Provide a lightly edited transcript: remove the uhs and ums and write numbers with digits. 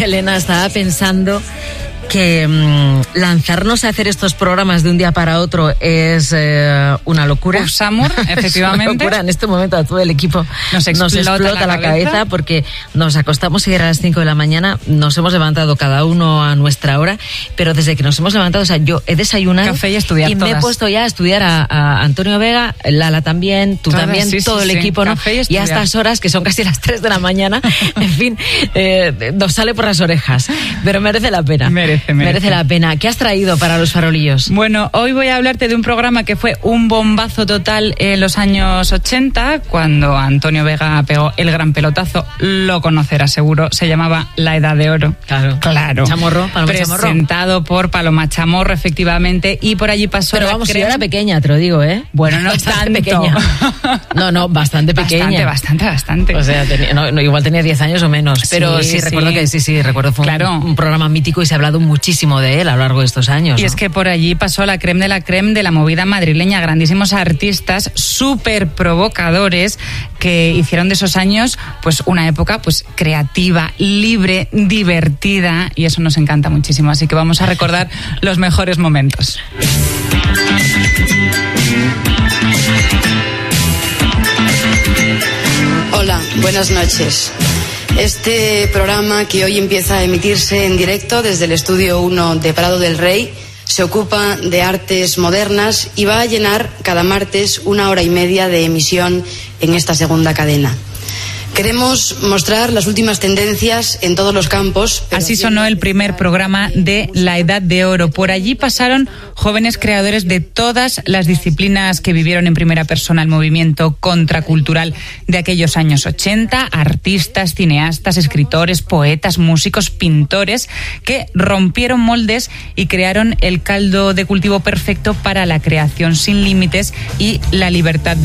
Elena, estaba pensando que lanzarnos a hacer estos programas de un día para otro es una locura. Pues, Samur, efectivamente. Es una locura. En este momento a todo el equipo nos explota la cabeza porque nos acostamos ayer a las 5 de la mañana, nos hemos levantado cada uno a nuestra hora, pero desde que nos hemos levantado, o sea, yo he desayunado café y estudiar y me he puesto ya a estudiar a Antonio Vega, Lala también, tú todas, también, sí, todo el equipo, ¿no? Y a estas horas, que son casi las 3 de la mañana, en fin, nos sale por las orejas, pero merece la pena. Merece la pena. ¿Qué has traído para los farolillos? Bueno, hoy voy a hablarte de un programa que fue un bombazo total en los años 80, cuando Antonio Vega pegó el gran pelotazo. Lo conocerás seguro. Se llamaba La Edad de Oro. Claro. Chamorro, Paloma presentado Chamorro. por Paloma Chamorro, efectivamente, y por allí pasó. Pero vamos, yo era pequeña, te lo digo, ¿eh? Bueno, no tanto. Pequeña. No, bastante pequeña. Bastante. O sea, igual tenía 10 años o menos, pero sí recuerdo que recuerdo, fue un programa mítico y se ha hablado muchísimo de él a lo largo de estos años. Y es que por allí pasó la creme de la movida madrileña, grandísimos artistas súper provocadores que hicieron de esos años pues una época pues creativa, libre, divertida, y eso nos encanta muchísimo, así que vamos a recordar los mejores momentos. Hola, buenas noches. Este programa, que hoy empieza a emitirse en directo desde el Estudio 1 de Prado del Rey, se ocupa de artes modernas y va a llenar cada martes 1 hora y media de emisión en esta segunda cadena. Queremos mostrar las últimas tendencias en todos los campos. Así sonó el primer programa de La Edad de Oro. Por allí pasaron jóvenes creadores de todas las disciplinas que vivieron en primera persona el movimiento contracultural de aquellos años 80, artistas, cineastas, escritores, poetas, músicos, pintores, que rompieron moldes y crearon el caldo de cultivo perfecto para la creación sin límites y la libertad de